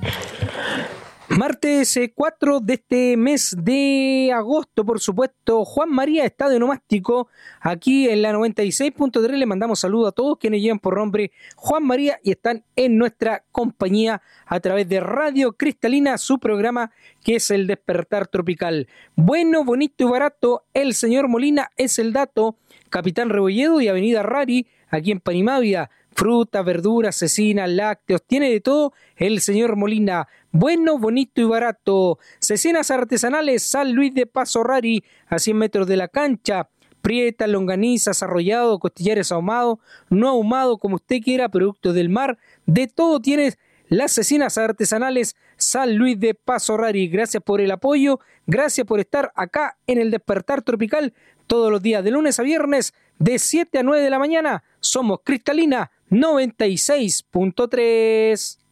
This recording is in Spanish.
Martes 4 de este mes de agosto, por supuesto, Juan María Estadio Nomástico, aquí en la 96.3. Le mandamos saludos a todos quienes llevan por nombre Juan María y están en nuestra compañía a través de Radio Cristalina, su programa que es El Despertar Tropical. Bueno, bonito y barato, el señor Molina es el dato. Capitán Rebolledo y Avenida Rari, aquí en Panimávida. Frutas, verduras, cecinas, lácteos, tiene de todo el señor Molina. Bueno, bonito y barato. Cecinas artesanales, San Luis de Paso Rari, a 100 metros de la cancha. Prietas, longanizas, arrollado, costillares ahumados, no ahumado, como usted quiera, productos del mar. De todo tienes las cecinas artesanales San Luis de Paso Rari. Gracias por el apoyo, gracias por estar acá en el Despertar Tropical todos los días de lunes a viernes de 7 a 9 de la mañana. Somos Cristalina 96.3.